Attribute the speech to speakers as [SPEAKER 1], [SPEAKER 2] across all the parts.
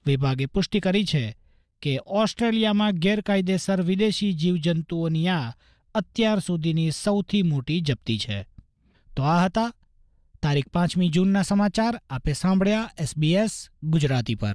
[SPEAKER 1] વિભાગે પુષ્ટિ કરી છે કે ઓસ્ટ્રેલિયામાં ગેરકાયદેસર વિદેશી જીવજંતુઓની આ અત્યાર સુધીની સૌથી મોટી જપ્તી છે. તો આ હતા તારીખ 5મી જૂનના સમાચાર. આપે સાંભળ્યા SBS ગુજરાતી પર.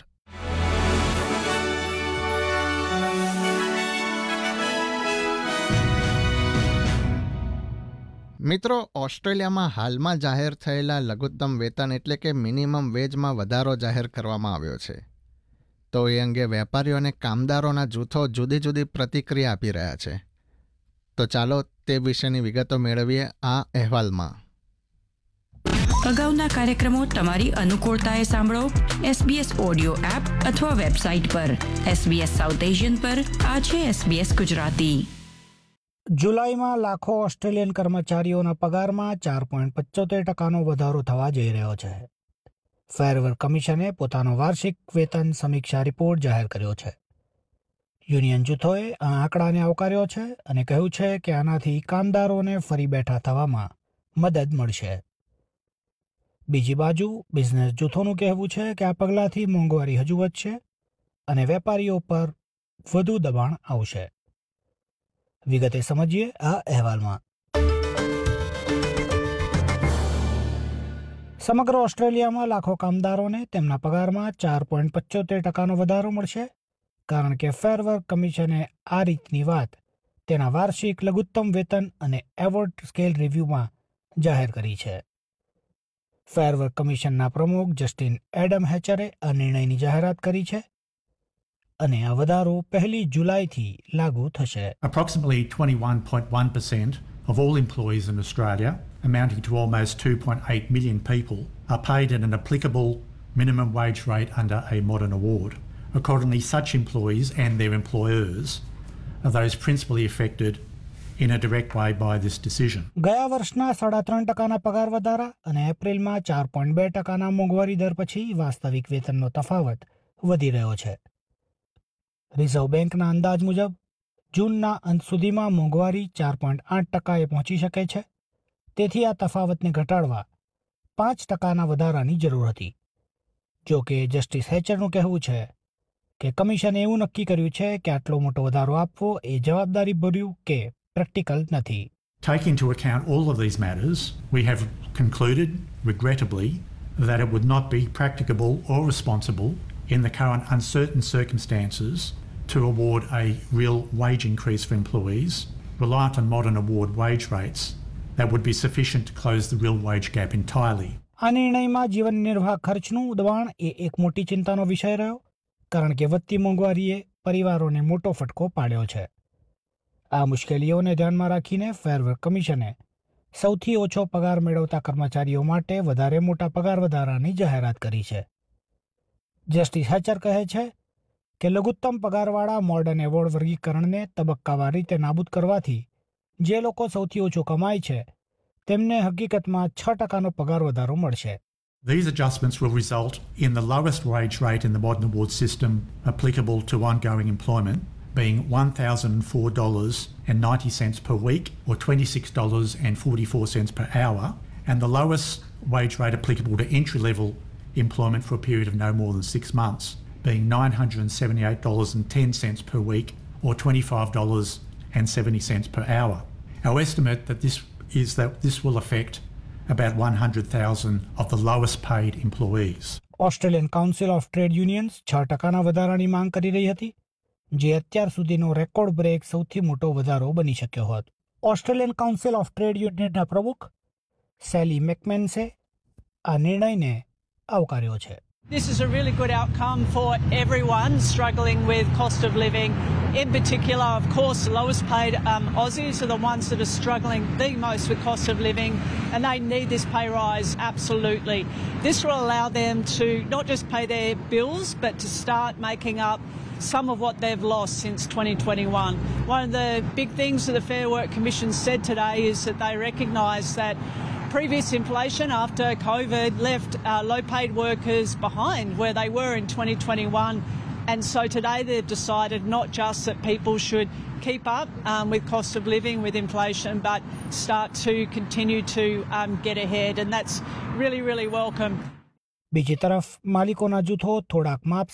[SPEAKER 2] મિત્રો, ઓસ્ટ્રેલિયામાં હાલમાં જાહેર થયેલા લઘુત્તમ વેતન એટલે કે મિનિમમ વેજમાં વધારો જાહેર કરવામાં આવ્યો છે. તો એ અંગે વેપારીઓ અને કામદારોના જૂથો જુદી જુદી પ્રતિક્રિયા આપી રહ્યા છે. તો ચાલો તે વિશેની વિગતો મેળવીએ આ અહેવાલમાં.
[SPEAKER 3] અગાઉના કાર્યક્રમો તમારી અનુકૂળતાએ સાંભળો SBS ઓડિયો એપ અથવા વેબસાઇટ પર. SBS સાઉથ એશિયન પર આ છે SBS ગુજરાતી.
[SPEAKER 1] જુલાઈમાં લાખો ઓસ્ટ્રેલિયન કર્મચારીઓના પગારમાં 4.75% વધારો થવા જઈ રહ્યો છે. ફેર વર્ક કમિશને પોતાનો વાર્ષિક વેતન સમીક્ષા રિપોર્ટ જાહેર કર્યો છે. યુનિયન જૂથોએ આ આંકડાને આવકાર્યો છે અને કહ્યું છે કે આનાથી કામદારોને ફરી બેઠા થવામાં મદદ મળશે. બીજી બાજુ બિઝનેસ જૂથોનું કહેવું છે કે આ પગલાંથી મોંઘવારી હજુ વધશે અને વેપારીઓ પર વધુ દબાણ આવશે. વિગતે સમજીએ આ અહેવાલમાં. સમગ્ર ઓસ્ટ્રેલિયામાં લાખો કામદારોને તેમના પગારમાં 4.75% વધારો મળશે, કારણ કે ફેર વર્ક કમિશને આ રીતની વાત તેના વાર્ષિક લઘુત્તમ વેતન અને એવોર્ડ સ્કેલ રિવ્યુમાં જાહેર કરી છે. ફેર વર્ક કમિશનના પ્રમુખ જસ્ટિન એડમ હેચરે આ નિર્ણયની જાહેરાત કરી છે અને આ વધારો 1 જુલાઈથી લાગુ થશે.
[SPEAKER 4] Approximately 21.1% of all employees in Australia, amounting to almost 2.8 million people, are paid at an applicable minimum wage rate under a modern award. Accordingly, such employees and their employers are those principally affected in a direct way by this decision.
[SPEAKER 1] ગયા વર્ષના 3.5% પગાર વધારા અને એપ્રિલમાં 4.2% મોંઘવારી દર પછી વાસ્તવિક વેતનનો તફાવત વધી રહ્યો છે. રિઝર્વ બેંકના અંદાજ મુજબ જૂનના અંત સુધીમાં મોંઘવારી 4.8%એ પહોંચી શકે છે. તેથી આ તફાવતને ઘટાડવા 5%ના વધારાની જરૂર હતી. જો કે જસ્ટિસ હેચરનું કહેવું છે કે કમિશને એવું નક્કી કર્યું છે કે આટલો મોટો વધારો આપવો એ જવાબદારીભર્યું કે પ્રેક્ટિકલ નથી.
[SPEAKER 4] Taking into account all of these matters, we have concluded, regrettably, that it would not be practicable or responsible in the current uncertain circumstances to award a real wage increase for employees reliant on modern award wage rates that would be sufficient to close the real wage gap entirely.
[SPEAKER 1] આ નિર્ણયમાં જીવન નિર્વાહ ખર્ચનું દબાણ એ એક મોટી ચિંતાનો વિષય રહ્યો, કારણ કે વધતી મોંઘવારીએ પરિવારોને મોટો ફટકો પાડ્યો છે. આ મુશ્કેલીઓને ધ્યાનમાં રાખીને ફેર વર્ક કમિશને સૌથી ઓછો પગાર મેળવતા કર્મચારીઓ માટે વધારે મોટા પગાર વધારાની જાહેરાત કરી છે. જસ્ટિસ હેચર કહે છે કે લઘુત્તમ પગારવાળા મોડર્ન એવોર્ડ વર્ગીકરણને તબક્કાવાર રીતે નાબૂદ કરવાથી જે લોકો સૌથી ઓછું કમાય છે તેમને હકીકતમાં 6%નો પગાર વધારો મળશે.
[SPEAKER 4] These adjustments will result in the lowest wage rate in the modern award system applicable to ongoing employment being $1,004.90 per week or $26.44 per hour, and the lowest wage rate applicable to entry-level employment for a period of no more than 6 months being $978.10 per week or $25.70 per hour. Our estimate that this will affect about 100,000 of the lowest paid employees.
[SPEAKER 1] Australian council of trade unions 6%ના વધારાની માંગ કરી રહી હતી, જે અત્યાર સુધીનો record break સૌથી મોટો વધારો બની શક્યો હોત. ઓસ્ટ્રેલિયન કાઉન્સિલ ઓફ ટ્રેડ યુનિયનના પ્રમુખ સેલી મેકમેન્સે આ નિર્ણયને આવકાર્યો છે.
[SPEAKER 5] This is a really good outcome for everyone struggling with cost of living. In particular, of course, the lowest paid Aussies are the ones that are struggling the most with cost of living, and they need this pay rise absolutely. This will allow them to not just pay their bills, but to start making up some of what they've lost since 2021. One of the big things that the Fair Work Commission said today is that they recognise that previous inflation after COVID left low-paid workers behind where they were in 2021. And so today they've decided not just that people should keep up with cost of living, with inflation, but start to continue to get ahead. And that's really, really welcome.
[SPEAKER 1] બીજી તરફ માલિકોના જૂથો થોડાક માપ